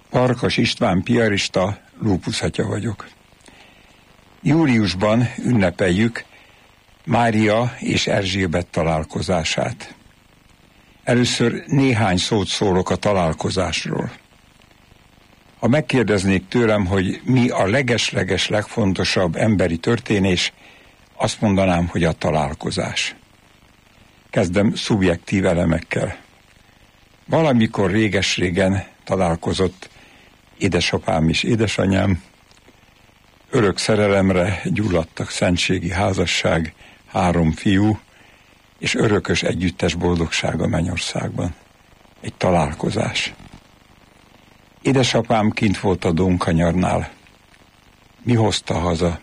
Farkas István piarista, lúpuszatya vagyok. Júliusban ünnepeljük Mária és Erzsébet találkozását. Először néhány szót szólok a találkozásról. Ha megkérdeznék tőlem, hogy mi a leges-leges legfontosabb emberi történés, azt mondanám, hogy a találkozás. Kezdem szubjektív elemekkel. Valamikor réges-régen találkozott édesapám és édesanyám, örök szerelemre gyulladtak szentségi házasság, 3 fiú, és örökös együttes boldogság a mennyországban. Egy találkozás. Édesapám kint volt a Dómkanyarnál. Mi hozta haza?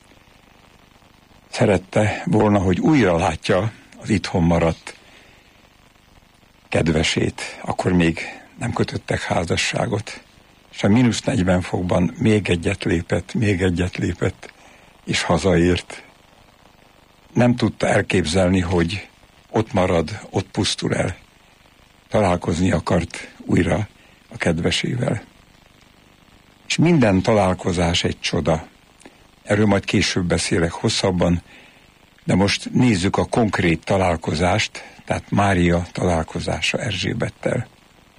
Szerette volna, hogy újra látja az itthon maradt kedvesét. Akkor még nem kötöttek házasságot. És a -40 fokban még egyet lépett, és hazaért. Nem tudta elképzelni, hogy ott marad, ott pusztul el. Találkozni akart újra a kedvesével. És minden találkozás egy csoda. Erről majd később beszélek hosszabban, de most nézzük a konkrét találkozást, tehát Mária találkozása Erzsébettel.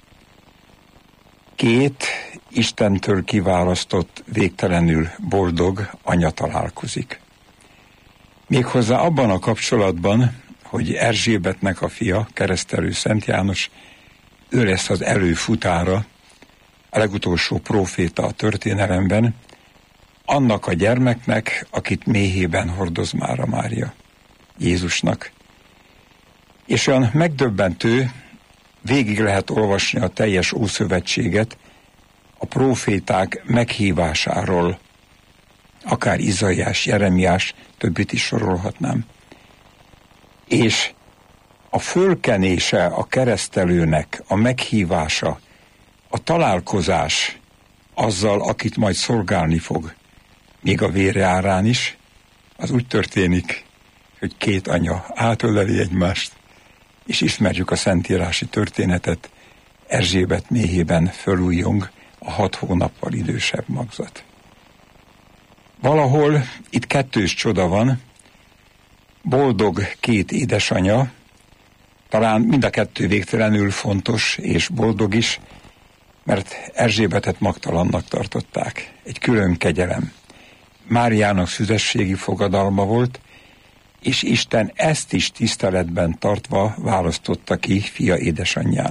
2 Istentől kiválasztott, végtelenül boldog anya találkozik. Méghozzá abban a kapcsolatban, hogy Erzsébetnek a fia, keresztelő Szent János, ő lesz az előfutára, a legutolsó próféta a történelemben, annak a gyermeknek, akit méhében hordoz mára Mária, Jézusnak. És olyan megdöbbentő, végig lehet olvasni a teljes Ószövetséget a próféták meghívásáról, akár Izaiás, Jeremiás, többit is sorolhatnám. És a fölkenése a keresztelőnek, a meghívása, a találkozás azzal, akit majd szolgálni fog, még a vére árán is, az úgy történik, hogy 2 anya átöleli egymást, és ismerjük a szentírási történetet, Erzsébet méhében fölújjong a 6 hónappal idősebb magzat. Valahol itt 2 csoda van, boldog 2 édesanya, talán mind a 2 végtelenül fontos és boldog is, mert Erzsébetet magtalannak tartották. Egy külön kegyelem. Máriának szüzességi fogadalma volt, és Isten ezt is tiszteletben tartva választotta ki fia édesanyjának.